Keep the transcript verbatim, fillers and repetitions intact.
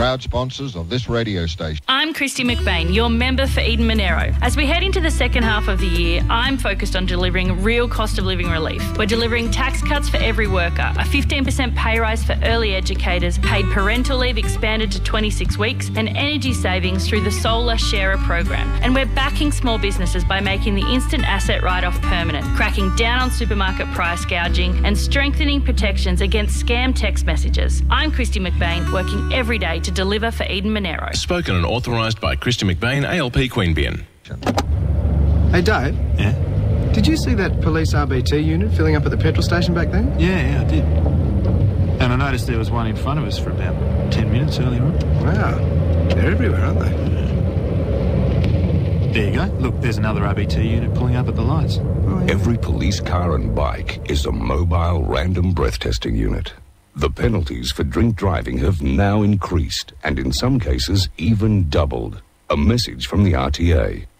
proud sponsors of this radio station. I'm Christy McBain, your member for Eden Monero. As we head into the second half of the year, I'm focused on delivering real cost of living relief. We're delivering tax cuts for every worker, a fifteen percent pay rise for early educators, paid parental leave expanded to twenty-six weeks, and energy savings through the Solar Sharer program. And we're backing small businesses by making the instant asset write-off permanent, cracking down on supermarket price gouging, and strengthening protections against scam text messages. I'm Christy McBain, working every day to deliver for Eden Monero. Spoken and authorised by Christy McBain, A L P Queanbeyan. Hey, Dave. Yeah? Did you see that police R B T unit filling up at the petrol station back there? Yeah, yeah, I did. And I noticed there was one in front of us for about ten minutes earlier on. Wow. They're everywhere, aren't they? There you go. Look, there's another R B T unit pulling up at the lights. Oh, yeah. Every police car and bike is a mobile random breath testing unit. The penalties for drink driving have now increased and in some cases even doubled. A message from the R T A.